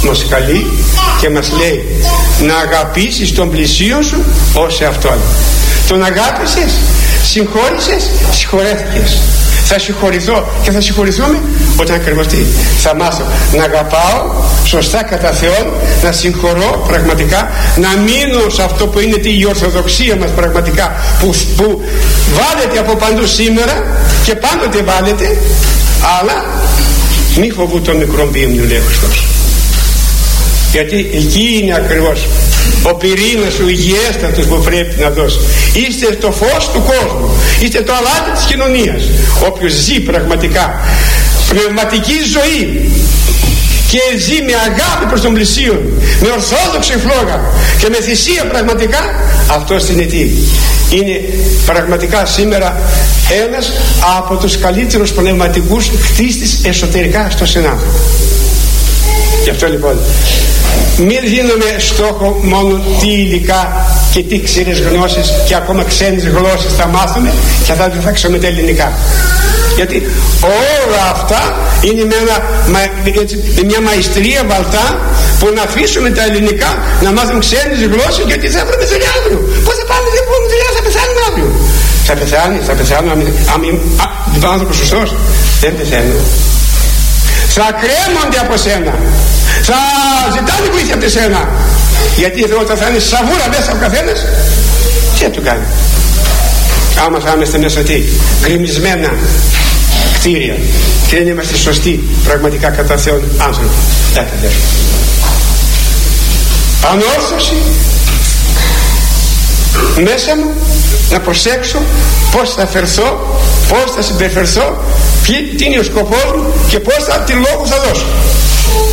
μας καλεί και μας λέει να αγαπήσεις τον πλησίον σου ως εαυτόν. Τον αγάπησες, συγχώρησες, συγχωρέθηκες. Θα συγχωρηθώ και θα συγχωρηθούμε όταν ακριβώς θα μάθω να αγαπάω σωστά κατά Θεόν, να συγχωρώ πραγματικά, να μείνω σε αυτό που είναι η ορθοδοξία μας πραγματικά, που βάλετε από παντού σήμερα και πάντοτε βάλετε, αλλά μη φοβού τον μικρόν ποίμνιο, λέει ο Χριστός, γιατί εκεί είναι ακριβώς ο πυρήνας ο υγιέστατος που πρέπει να δώσει. Είστε το φως του κόσμου, είστε το αλάτι της κοινωνίας. Όποιος ζει πραγματικά πνευματική ζωή και ζει με αγάπη προς τον πλησίον, με ορθόδοξη φλόγα και με θυσία πραγματικά, αυτός είναι τι? Είναι πραγματικά σήμερα ένας από τους καλύτερους πνευματικούς χτίστης εσωτερικά στο συνάνθρωπο. Γι' αυτό λοιπόν μην δίνουμε στόχο μόνο τι υλικά και τι ξένες γνώσεις και ακόμα ξένες γλώσσες θα μάθουμε και θα διδάξουμε τα ελληνικά, γιατί όλα αυτά είναι με μια μαϊστρία βαλτά που να αφήσουμε τα ελληνικά να μάθουμε ξένες γλώσσες, γιατί θα βρούμε δουλειά αύριο. Πώς θα πάνε, δεν μπορούμε δουλειά, θα πεθάνουμε αύριο. Θα πεθάνουμε αν είναι άνθρωπος σωστός? Δεν πεθαίνω. Θα κρέμονται από σένα, θα ζητάνε βοήθεια από σένα, γιατί όταν θα είναι σαβούρα μέσα ο καθένας, τι θα του κάνει? Άμα θα είμαστε μέσα γκρεμισμένα κτίρια και δεν είμαστε σωστοί πραγματικά κατά Θεόν άνθρωποι, δεν θα δέχομαι. Ανόρθωση μέσα μου, να προσέξω πώς θα φερθώ, πώς θα συμπεριφερθώ, τι είναι ο σκοπός μου και πώς τι λόγο θα δώσω.